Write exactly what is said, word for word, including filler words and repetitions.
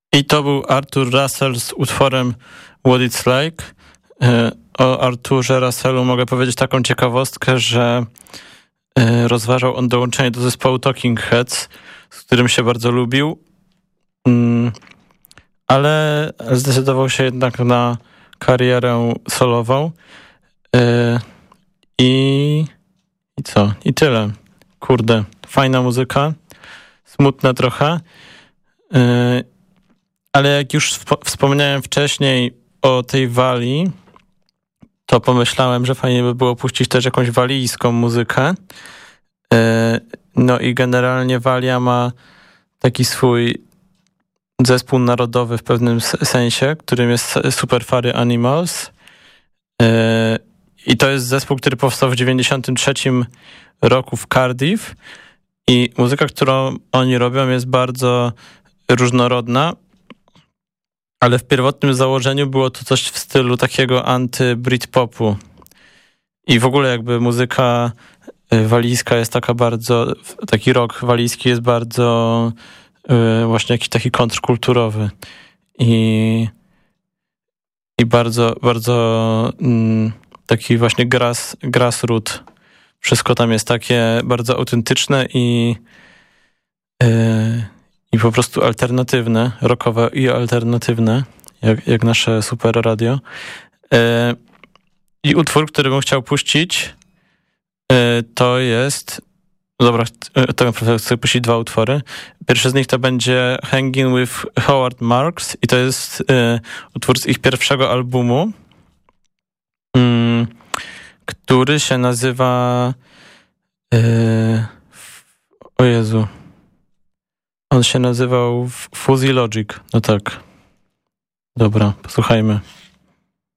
I to był Arthur Russell z utworem What It's Like. O Arturze Russellu mogę powiedzieć taką ciekawostkę, że rozważał on dołączenie do zespołu Talking Heads, z którym się bardzo lubił, ale zdecydował się jednak na karierę solową. I, i co? I tyle. Kurde, fajna muzyka, smutna trochę. Ale jak już wspomniałem wcześniej o tej Walii, to pomyślałem, że fajnie by było puścić też jakąś walijską muzykę. No i generalnie Walia ma taki swój zespół narodowy w pewnym sensie, którym jest Super Furry Animals. I to jest zespół, który powstał w dziewięćdziesiątym trzecim roku w Cardiff. I muzyka, którą oni robią, jest bardzo różnorodna, ale w pierwotnym założeniu było to coś w stylu takiego anty-Britpopu. I w ogóle jakby muzyka walijska jest taka bardzo, taki rock walijski jest bardzo y, właśnie jakiś taki kontrkulturowy. I, i bardzo, bardzo mm, taki właśnie grass, grassroot. Wszystko tam jest takie bardzo autentyczne i y, i po prostu alternatywne, rockowe i alternatywne, jak, jak nasze super radio. E, I utwór, który bym chciał puścić, e, to jest... Dobra, tak naprawdę chcę puścić dwa utwory. Pierwszy z nich to będzie Hanging with Howard Marks i to jest e, utwór z ich pierwszego albumu, mm, który się nazywa... E, o Jezu... On się nazywał Fuzzy Logic. No tak. Dobra, posłuchajmy.